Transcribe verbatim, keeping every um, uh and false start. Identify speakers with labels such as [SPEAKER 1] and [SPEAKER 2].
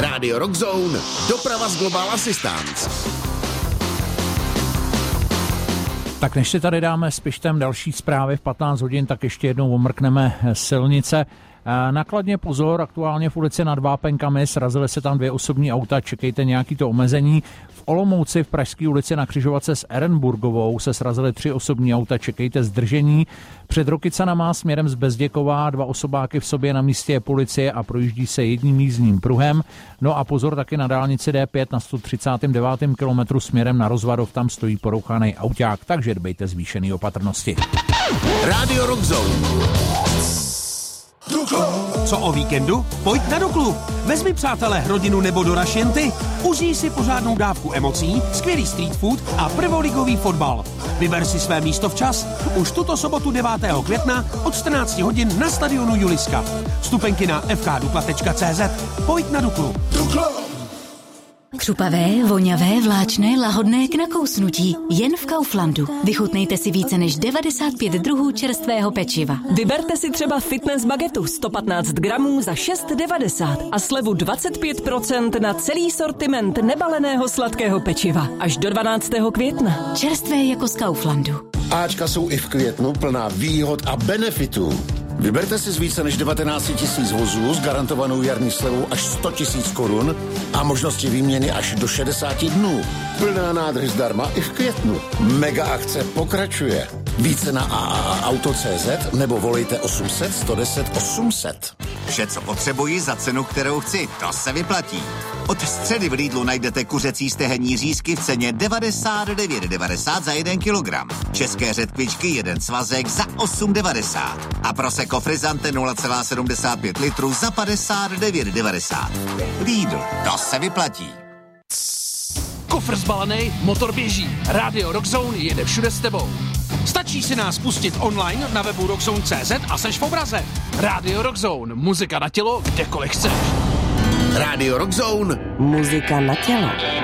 [SPEAKER 1] Radio Rockzone, doprava z Global Assistance.
[SPEAKER 2] Tak než si tady dáme s Pištem další zprávy v patnáct hodin, tak ještě jednou omrkneme silnice. Nakladně pozor, aktuálně v ulici nad Vápenkami srazily se tam dvě osobní auta, čekejte nějaký to omezení. V Olomouci v Pražské ulici na křižovatce s Ehrenburgovou se srazily tři osobní auta, čekejte zdržení. Před Rokycanama směrem z Bezděkova dva osobáky v sobě, na místě je policie a projíždí se jedním jízdním pruhem. No a pozor taky na dálnici D pět na sto třicátém devátém kilometru směrem na Rozvadov, tam stojí porouchaný auták, takže dbejte zvýšený opatrnosti.
[SPEAKER 1] Radio Rockzone.
[SPEAKER 3] Co o víkendu? Pojď na Duklu. Vezmi, přátelé, rodinu nebo do Rašenty. Užij si pořádnou dávku emocí, skvělý street food a prvoligový fotbal. Vyber si své místo včas. Už tuto sobotu devátého května od čtrnáct hodin na stadionu Juliska. Vstupenky na f k dukla tečka c z. Pojď na Duklu. Dukla!
[SPEAKER 4] Křupavé, voňavé, vláčné, lahodné k nakousnutí. Jen v Kauflandu. Vychutnejte si více než devadesát pět druhů čerstvého pečiva.
[SPEAKER 5] Vyberte si třeba fitness bagetu sto patnáct gramů za šest devadesát a slevu dvacet pět procent na celý sortiment nebaleného sladkého pečiva. Až do dvanáctého května.
[SPEAKER 4] Čerstvé jako z Kauflandu.
[SPEAKER 1] Áčka jsou i v květnu plná výhod a benefitů. Vyberte si z více než devatenáct tisíc vozů s garantovanou jarní slevou až sto tisíc korun a možnosti výměny až do šedesáti dnů. Plná nádrž zdarma i v květnu. Mega akce pokračuje. Více na a a a auto tečka cé zet nebo volejte osm set sto deset osm set.
[SPEAKER 6] Vše, co potřebuji za cenu, kterou chci, to se vyplatí. Od středy v Lidlu najdete kuřecí stehenní řízky v ceně devadesát devět devadesát za jeden kilogram. České řetkvičky jeden svazek za osm devadesát. A Prosecco Frizzante nula celá sedmdesát pět litrů za padesát devět devadesát. Lidl, to se vyplatí.
[SPEAKER 3] Kofr zbalený, motor běží. Radio Rockzone jede všude s tebou. Stačí si nás pustit online na webu rockzone tečka cé zet a seš v obraze. Radio Rockzone, muzika na tělo, kdekoliv chceš.
[SPEAKER 1] Radio Rockzone.
[SPEAKER 5] Muzika na tělo.